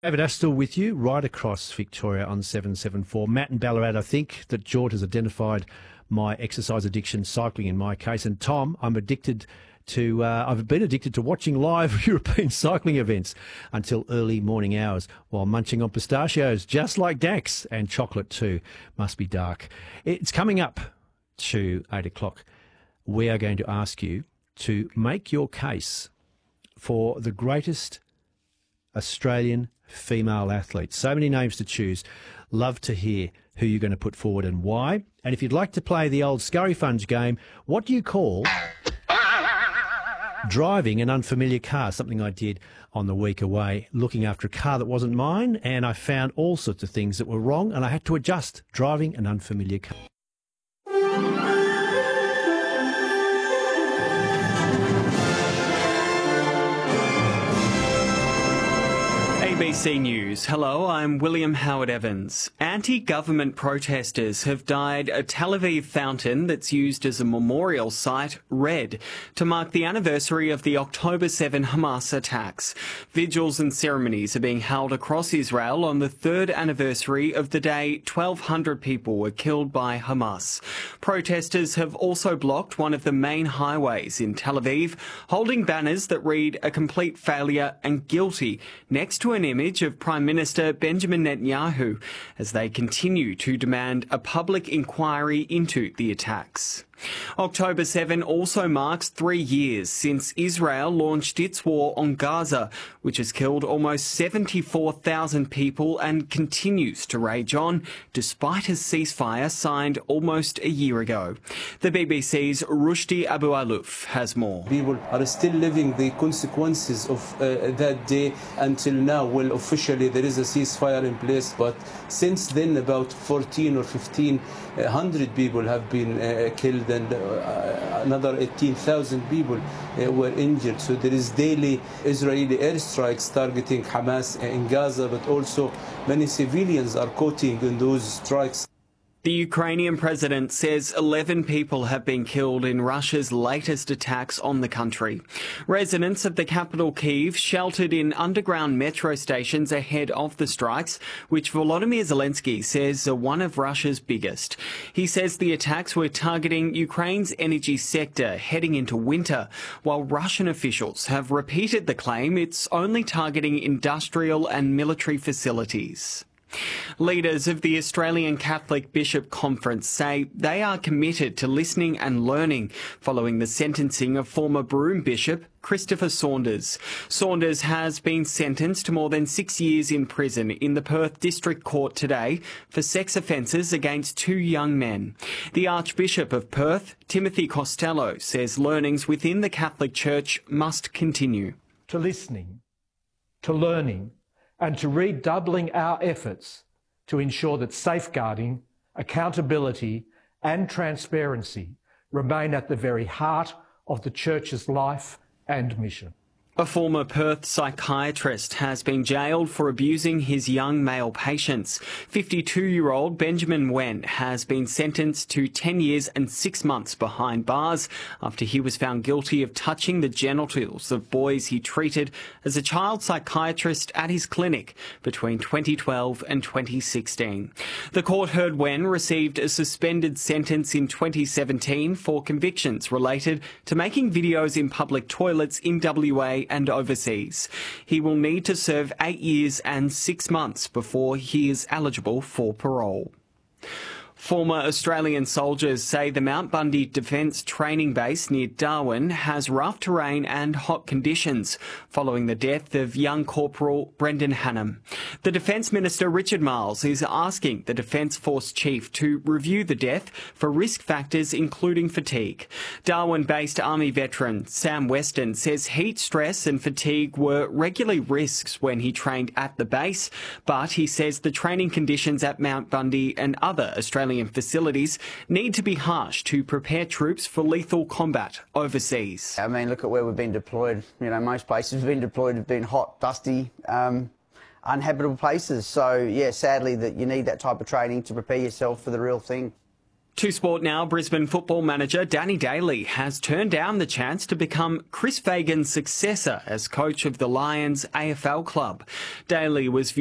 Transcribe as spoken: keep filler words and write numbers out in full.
David Astle with you right across Victoria on seven seven four. Matt and Ballarat, I think that George has identified my exercise addiction, cycling in my case. And Tom, I'm addicted to, uh, I've been addicted to watching live European cycling events until early morning hours while munching on pistachios, just like Dax, and chocolate too. Must be dark. It's coming up to eight o'clock. We are going to ask you to make your case for the greatest Australian female athletes. So many names to choose. Love to hear who you're going to put forward and why. And if you'd like to play the old Scurry Funge game, what do you call driving an unfamiliar car? Something I did on the week away, looking after a car that wasn't mine, and I found all sorts of things that were wrong, and I had to adjust driving an unfamiliar car. A B C News. Hello, I'm William Howard Evans. Anti-government protesters have dyed a Tel Aviv fountain that's used as a memorial site red to mark the anniversary of the October seventh Hamas attacks. Vigils and ceremonies are being held across Israel on the third anniversary of the day twelve hundred people were killed by Hamas. Protesters have also blocked one of the main highways in Tel Aviv, holding banners that read "A complete failure" and "Guilty" next to an image of Prime Minister Benjamin Netanyahu as they continue to demand a public inquiry into the attacks. October seventh also marks three years since Israel launched its war on Gaza, which has killed almost seventy-four thousand people and continues to rage on, despite a ceasefire signed almost a year ago. The B B C's Rushdie Abu-Alouf has more. People are still living the consequences of uh, that day until now. Well, officially there is a ceasefire in place, but since then about fourteen or fifteen hundred people have been uh, killed, and uh, another eighteen thousand people uh, were injured. So there is daily Israeli airstrikes targeting Hamas in Gaza, but also many civilians are caught in those strikes. The Ukrainian president says eleven people have been killed in Russia's latest attacks on the country. Residents of the capital Kyiv sheltered in underground metro stations ahead of the strikes, which Volodymyr Zelensky says are one of Russia's biggest. He says the attacks were targeting Ukraine's energy sector heading into winter, while Russian officials have repeated the claim it's only targeting industrial and military facilities. Leaders of the Australian Catholic Bishop Conference say they are committed to listening and learning following the sentencing of former Broome Bishop Christopher Saunders. Saunders has been sentenced to more than six years in prison in the Perth District Court today for sex offences against two young men. The Archbishop of Perth, Timothy Costello, says learnings within the Catholic Church must continue. To listening, to learning, and to redoubling our efforts to ensure that safeguarding, accountability and transparency remain at the very heart of the Church's life and mission. A former Perth psychiatrist has been jailed for abusing his young male patients. fifty-two-year-old Benjamin Wen has been sentenced to ten years and six months behind bars after he was found guilty of touching the genitals of boys he treated as a child psychiatrist at his clinic between twenty twelve and twenty sixteen. The court heard Wen received a suspended sentence in twenty seventeen for convictions related to making videos in public toilets in W A and overseas. He will need to serve eight years and six months before he is eligible for parole. Former Australian soldiers say the Mount Bundy Defence Training Base near Darwin has rough terrain and hot conditions following the death of young Corporal Brendan Hannam. The Defence Minister Richard Marles is asking the Defence Force Chief to review the death for risk factors including fatigue. Darwin-based Army veteran Sam Weston says heat stress and fatigue were regular risks when he trained at the base, but he says the training conditions at Mount Bundy and other Australian facilities need to be harsh to prepare troops for lethal combat overseas. I mean, look at where we've been deployed. You know, most places we've been deployed have been hot, dusty, um, uninhabitable places. So, yeah, sadly that you need that type of training to prepare yourself for the real thing. To sport now, Brisbane football manager Danny Daly has turned down the chance to become Chris Fagan's successor as coach of the Lions A F L club. Daly was